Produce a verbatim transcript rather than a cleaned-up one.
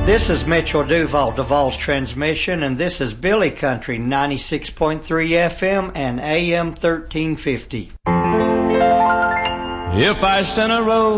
This is Mitchell Duval, Duval's Transmission, and this is Billy Country, ninety-six point three F M and A M thirteen fifty. If I sent a rose